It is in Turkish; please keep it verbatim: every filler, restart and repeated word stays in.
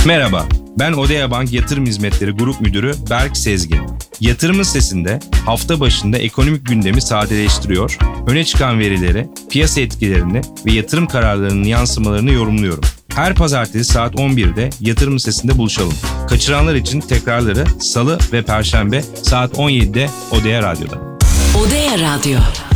Merhaba, ben Odea Bank Yatırım Hizmetleri Grup Müdürü Berk Sezgin. Yatırım Sitesi'nde hafta başında ekonomik gündemi sadeleştiriyor, öne çıkan verileri, piyasa etkilerini ve yatırım kararlarının yansımalarını yorumluyorum. Her pazartesi saat on birde Yatırım Sitesi'nde buluşalım. Kaçıranlar için tekrarları Salı ve Perşembe saat on yedide Odea Radyo'da. Odea Radyo.